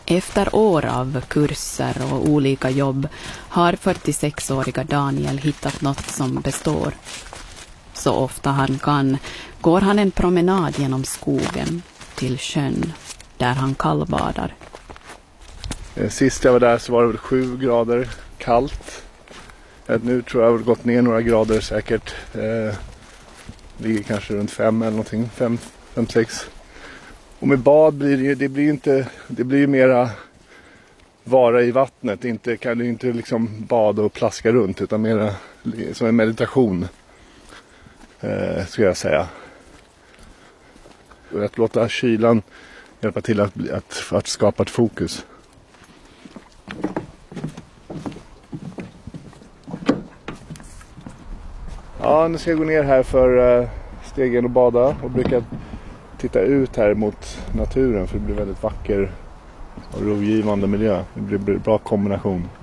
Efter år av kurser och olika jobb har 46-åriga Daniel hittat något som består. Så ofta han kan går han en promenad genom skogen till sjön där han kallbadar. Sist jag var där så var det väl 7 grader kallt. Nu tror jag har gått ner några grader säkert. Ligger kanske runt 5 eller någonting. 5-6. Och med bad blir det blir ju mera vara i vattnet. Kan du inte liksom bada och plaska runt utan mera som en meditation. Ska jag säga. Och att låta kylan hjälpa till att skapa ett fokus. Ja, nu ska jag gå ner här för stegen och bada och brukar titta ut här mot naturen för det blir väldigt vacker och rogivande miljö. Det blir en bra kombination.